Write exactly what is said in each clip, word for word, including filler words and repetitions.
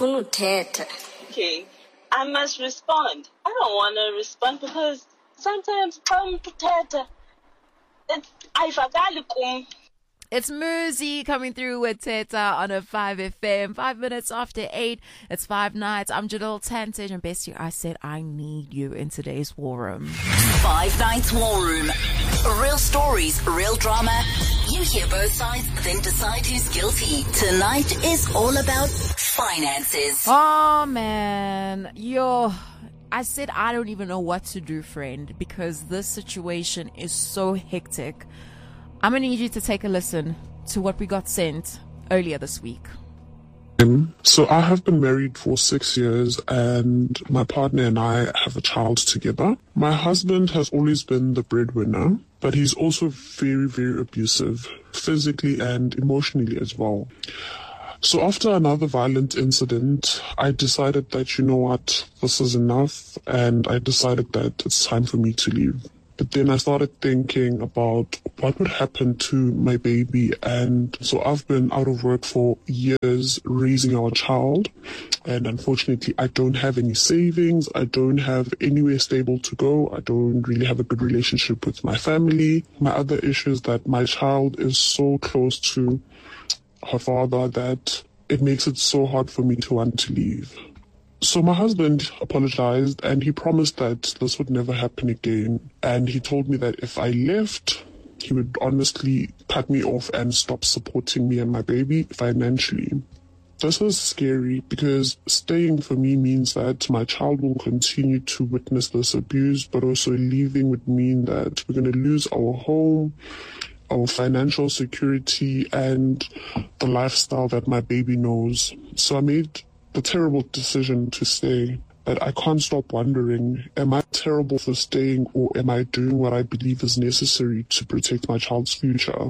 ufuna uthetha. Okay, I must respond. I don't want to respond because sometimes come to teta. It's ayivakali kum. It's Muzi coming through with Teta on a five F M. Five minutes after eight. It's five nights. I'm Jadal Tantage, and Bestie, I said I need you in today's War Room. Five Nights War Room. Real stories, real drama. You hear both sides, then decide who's guilty. Tonight is all about finances. Oh, man. Yo, I said I don't even know what to do, friend, because this situation is so hectic. I'm going to need you to take a listen to what we got sent earlier this week. Um, so I have been married for six years and my partner and I have a child together. My husband has always been the breadwinner, but he's also very, very abusive, physically and emotionally as well. So after another violent incident, I decided that, you know what, this is enough, and I decided that it's time for me to leave. But then I started thinking about what would happen to my baby. And so I've been out of work for years raising our child. And unfortunately, I don't have any savings. I don't have anywhere stable to go. I don't really have a good relationship with my family. My other issue is that my child is so close to her father that it makes it so hard for me to want to leave. So my husband apologized and he promised that this would never happen again. And he told me that if I left, he would honestly cut me off and stop supporting me and my baby financially. This is scary because staying for me means that my child will continue to witness this abuse, but also leaving would mean that we're going to lose our home, our financial security, and the lifestyle that my baby knows. So I made the terrible decision to stay, but I can't stop wondering, am I terrible for staying, or am I doing what I believe is necessary to protect my child's future?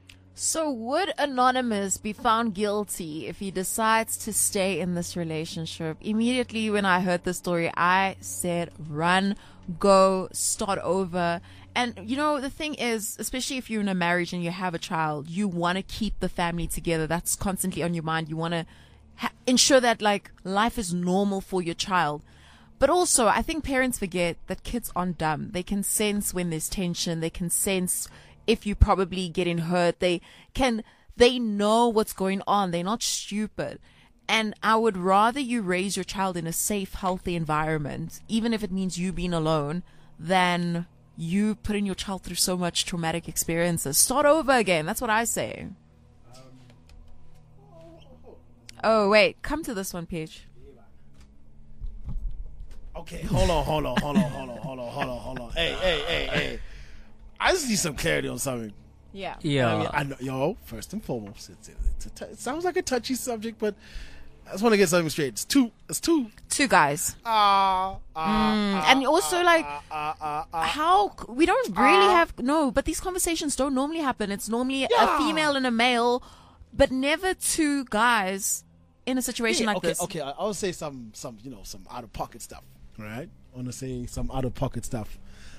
So would Anonymous be found guilty if he decides to stay in this relationship? Immediately when I heard the story, I said, run, go, start over. And, you know, the thing is, especially if you're in a marriage and you have a child, you want to keep the family together. That's constantly on your mind. You want to Ha- ensure that like life is normal for your child. But also I think parents forget that kids aren't dumb. They can sense when there's tension. They can sense if you're probably getting hurt. They can, they know what's going on. They're not stupid. And I would rather you raise your child in a safe, healthy environment, even if it means you being alone, than you putting your child through so much traumatic experiences. Start over again. That's what I say. Oh, wait. Come to this one, Paige. Okay, hold on, hold on, hold on, hold on, hold on, hold on, hold on. Hey, hey, hey, hey. I just need some clarity on something. Yeah. Yeah. I mean, I know, yo, first and foremost, it's, it's a t- it sounds like a touchy subject, but I just want to get something straight. It's two. It's two. Two guys. Uh, uh, Mm, uh, and also, uh, like, uh, uh, uh, uh, how we don't really uh, have no, but these conversations don't normally happen. It's normally Yeah. a female and a male, but never two guys in a situation yeah, like okay, this. Okay, I- I'll say some, some, you know, some out of pocket stuff. Right? I want to say some out of pocket stuff.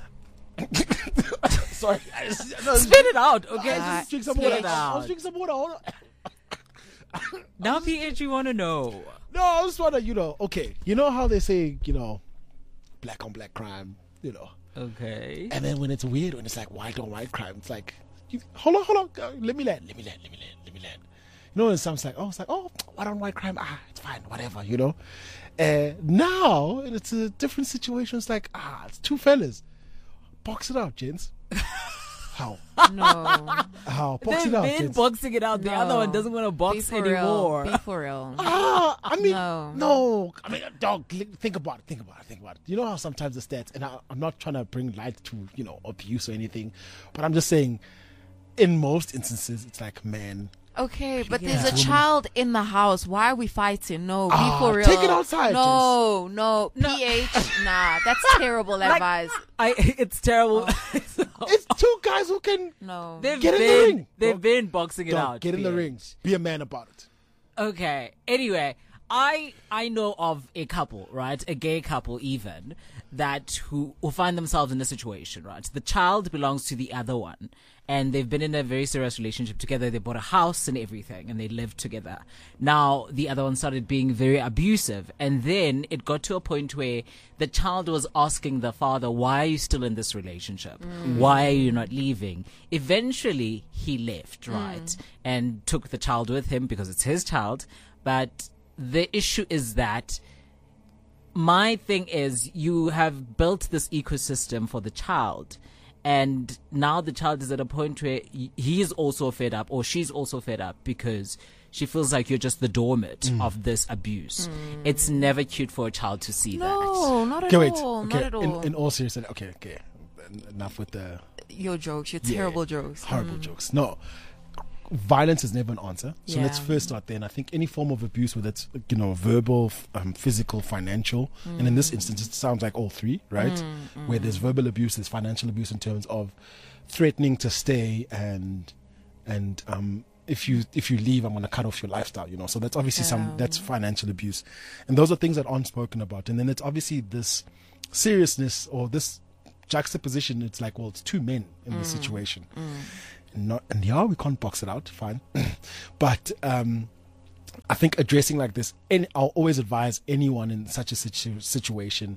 Sorry, I just, no, Spit it out, okay? I just drink some Spit water. it I out. was drinking some water. Hold on. Now, P H, you want to know. No, I just want to, you know, okay. You know how they say, you know, black on black crime, you know. Okay. And then when it's weird, when it's like white on white crime, it's like, you, hold on, hold on, uh, let me land, let me land, let me land, let me land. You know, and some's like, oh, it's like, oh, white on white crime, ah, it's fine, whatever, you know. Uh, now, it's a different situation. It's like, ah, it's two fellas. Box it out, gents. How? No. How? Box They've it out, been gents. boxing it out. The No. other one doesn't want to Be box for anymore. real. Be for real. Ah, I mean, No. no. I mean, dog, li- think about it, think about it, think about it. You know how sometimes the stats, and I, I'm not trying to bring light to, you know, abuse or anything, but I'm just saying, in most instances, it's like, man, Okay, but Yeah. there's a child in the house. Why are we fighting? No, be Ah, for real. take it outside, No, no, P H, nah, that's terrible advice. I, it's terrible. it's two guys who can No. They've Get in the been, ring. They've Dog. been boxing it dog, out. get in the P H. rings. Be a man about it. Okay. Anyway, I I know of a couple, right? A gay couple even, that who, who find themselves in a situation, right? The child belongs to the other one, and they've been in a very serious relationship together. They bought a house and everything, and they lived together. Now, the other one started being very abusive, and then it got to a point where the child was asking the father, why are you still in this relationship? Mm. Why are you not leaving? Eventually, he left, right? Mm. And took the child with him because it's his child. But the issue is that my thing is you have built this ecosystem for the child, and now the child is at a point where he is also fed up, or she's also fed up, because she feels like you're just the doormat mm. of this abuse. Mm. It's never cute for a child to see no, that. No, not at okay, wait, all. okay, Not at all. In, in all seriousness, okay, okay. Enough with the... Your jokes, your yeah, terrible jokes. Horrible Mm. jokes. No. Violence is never an answer. So Yeah. let's first start there. And I think any form of abuse, whether it's, you know, verbal, f- um, physical, financial, Mm. and in this instance, it sounds like all three, right? Mm, mm. Where there's verbal abuse, there's financial abuse in terms of threatening to stay, and and um, if you if you leave, I'm going to cut off your lifestyle, you know. So that's obviously some Yeah. that's financial abuse, and those are things that aren't spoken about. And then it's obviously this seriousness or this juxtaposition. It's like, well, it's two men in this situation. Not, and yeah, we can't box it out, fine. But um, I think addressing like this, any, I'll always advise anyone in such a situ- situation,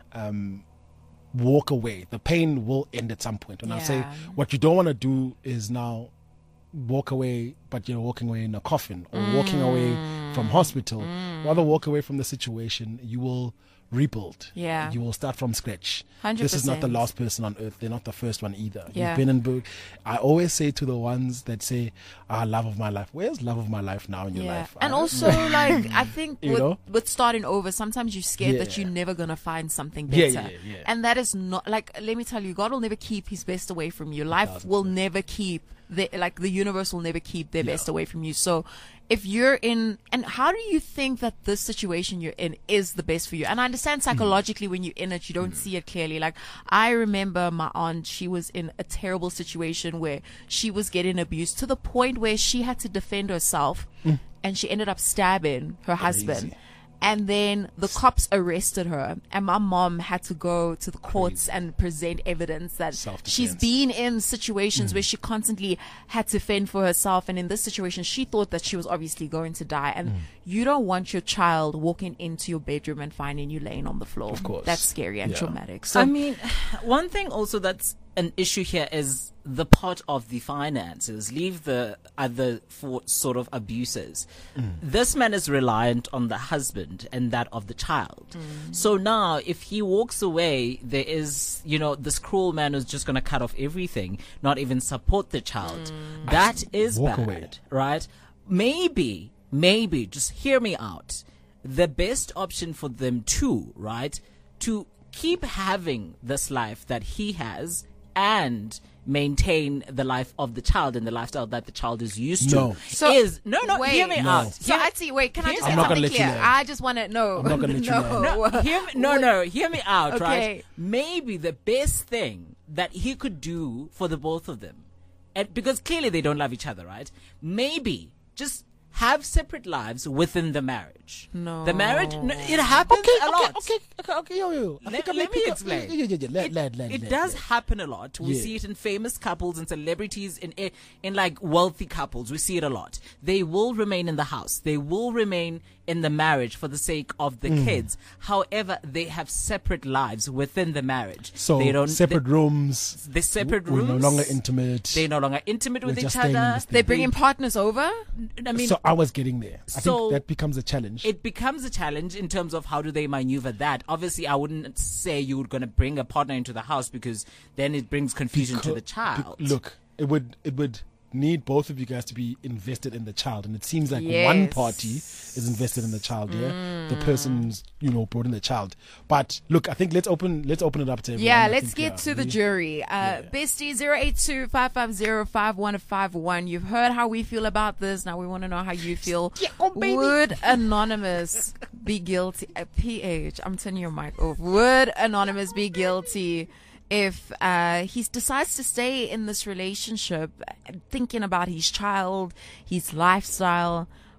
um, walk away. The pain will end at some point. And I say, Yeah. what you don't want to do is now walk away, but you're walking away in a coffin, or walking away from hospital. Rather walk away from the situation. You will rebuild. Yeah. You will start from scratch. one hundred This is not the percent. last person on earth. They're not the first one either. Yeah. You've been in book. I always say to the ones that say, ah, love of my life. Where's love of my life now in your Yeah. life? And I- also, like, I think You with, know? with starting over, sometimes you're scared that Yeah. you're never going to find something Yeah, better. yeah, yeah. And that is not, like, let me tell you, God will never keep his best away from you. Life will never keep, the, like, the universe will never keep their best away from you. So if you're in, and how do you think that this situation you're in is the best for you? And I understand psychologically when you're in it, you don't see it clearly. Like, I remember my aunt, she was in a terrible situation where she was getting abused to the point where she had to defend herself, and she ended up stabbing her husband. And then the cops arrested her, and my mom had to go to the courts and present evidence that Self-defense. she's been in situations where she constantly had to fend for herself. And in this situation, she thought that she was obviously going to die. And you don't want your child walking into your bedroom and finding you laying on the floor. Of course. That's scary and Yeah. traumatic. So I mean, one thing also that's an issue here is the part of the finances. Leave the other for sort of abuses. This man is reliant on the husband and that of the child. So now, if he walks away, there is, you know, this cruel man who's just going to cut off everything, not even support the child. That is Walk bad, away. right? Maybe, maybe, just hear me out. The best option for them too, right, to keep having this life that he has and maintain the life of the child and the lifestyle that the child is used to No. So- is no no wait. hear me No. out. So Hear- I see. Wait, can I hear just me say I'm not gonna something let you clear? land. I just want to know. I'm not gonna let you no. land. no, hear me, no, no, hear me out, Okay. right? Maybe the best thing that he could do for the both of them, and because clearly they don't love each other, right? Maybe just have separate lives within the marriage. No. The marriage, no, it happens Okay, a okay, lot. okay, okay, okay, yo, yo. I Let, think I may let me pick up- explain. Yeah, yeah, yeah, Let, it let, let, it let, does let. happen a lot. We Yeah. see it in famous couples and celebrities, in in like wealthy couples. We see it a lot. They will remain in the house. They will remain in the marriage for the sake of the Mm. kids. However, they have separate lives within the marriage. So they don't separate they, rooms. They're separate We're rooms. no longer intimate. They're no longer intimate with We're each just staying in other. this thing. They bring in partners over. I mean, so I was getting there. I so think that becomes a challenge. it becomes a challenge in terms of how do they maneuver that. Obviously, I wouldn't say you were going to bring a partner into the house because then it brings confusion to Co- the child. be- look, it would it would need both of you guys to be invested in the child, and it seems like Yes. one party is invested in the child. Yeah, the person's you know brought in the child. But look, I think let's open let's open it up to everyone. Yeah, I let's think, get yeah, to the we- jury. Uh, Bestie zero eight two five five zero five one five one. You've heard how we feel about this. Now we want to know how you feel. Would Anonymous be guilty? Uh, P H, I'm turning your mic off. Would Anonymous be guilty if uh, he decides to stay in this relationship, thinking about his child, his lifestyle?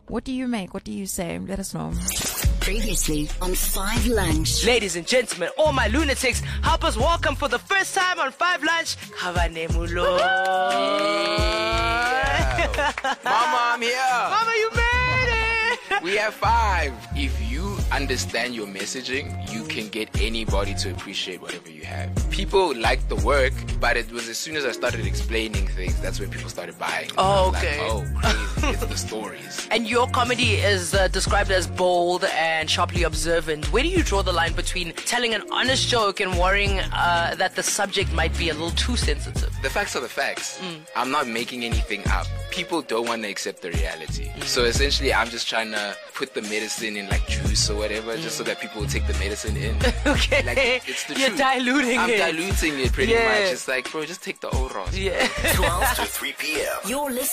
What do you make? What do you say? Let us know. Previously on Five Lunch. Ladies and gentlemen, all my lunatics, help us welcome for the first time on Five Lunch, Kavanemulo. Yeah. Mama, I'm here. Mama, you made it. We have five. If you understand your messaging, you can get anybody to appreciate whatever you have. People like the work, but it was as soon as I started explaining things, that's when people started buying. Oh, like, okay. oh, crazy. It's the stories. And your comedy is uh, described as bold and sharply observant. Where do you draw the line between telling an honest joke and worrying uh, that the subject might be a little too sensitive? The facts are the facts. Mm. I'm not making anything up. People don't want to accept the reality. Mm. So essentially, I'm just trying to put the medicine in like juice or whatever, mm. just so that people will take the medicine in. Okay. Like, it's the You're truth. diluting I'm it. diluting it pretty Yeah. much. It's like, bro, just take the old Ross. Yeah. twelve to three p.m. You're listening